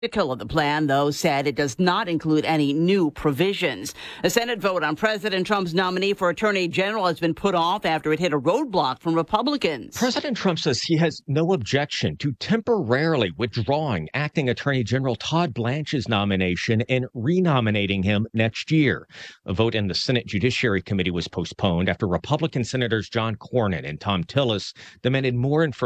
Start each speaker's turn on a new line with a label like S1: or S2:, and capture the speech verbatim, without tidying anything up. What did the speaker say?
S1: Critical of the plan, though, said it does not include any new provisions. A Senate vote on President Trump's nominee for Attorney General has been put off after it hit a roadblock from Republicans.
S2: President Trump says he has no objection to temporarily withdrawing acting Attorney General Todd Blanche's nomination and renominating him next year. A vote in the Senate Judiciary Committee was postponed after Republican Senators John Cornyn and Thom Tillis demanded more information